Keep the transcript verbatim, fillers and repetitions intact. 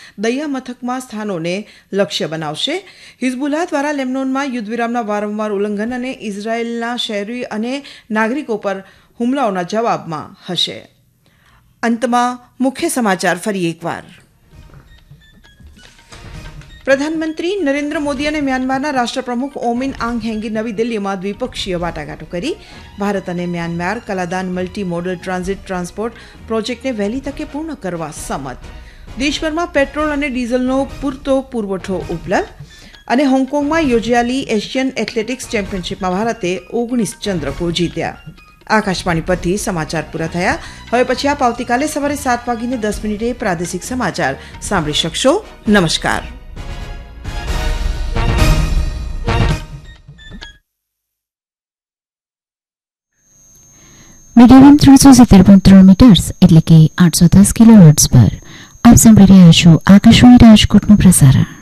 દૈયા મથકમાં સ્થાનોને લક્ષ્ય બનાવશે. હિઝબુલ્લાહ દ્વારા લેબનોનમાં યુદ્ધવિરામના વારંવાર ઉલ્લંઘન અને ઇઝરાયેલના શહેરી અને નાગરિકો પર હુમલાઓના જવાબમાં હશે. અંતમાં મુખ્ય સમાચાર ફરી એકવાર. પ્રધાનમંત્રી નરેન્દ્ર મોદી અને મ્યાનમારના રાષ્ટ્રપ્રમુખ ઓમિન આંગ હેંગે નવી દિલ્હીમાં દ્વિપક્ષીય વાટાઘાટો કરી. ભારત અને Myanmar Kaladan multi modal transit transport પ્રોજેક્ટને વહેલી તકે પૂર્ણ કરવા સંમત. દેશભરમાં પેટ્રોલ અને ડીઝલનો પૂરતો પુરવઠો ઉપલબ્ધ. અને હોંગકોંગમાં યોજાયેલી એશિયન એથ્લેટિક્સ ચેમ્પિયનશિપમાં ભારતે ઓગણીસ ચંદ્રકો જીત્યા. આકાશવાણી પરથી સમાચાર પૂરા થયા. હવે પછી આપ આવતીકાલે સવારે સાત વાગીને દસ મિનિટે પ્રાદેશિક સમાચાર સાંભળી શકશો. નમસ્કાર. મીડિયમ ત્રણસો સિત્તેર પોઈન્ટ ત્રણ મીટર્સ એટલે કે આઠસો દસ કિલો હર્ટ્ઝ પર આપ સાંભળી રહ્યા છો આકાશવાણી રાજકોટનું પ્રસારણ.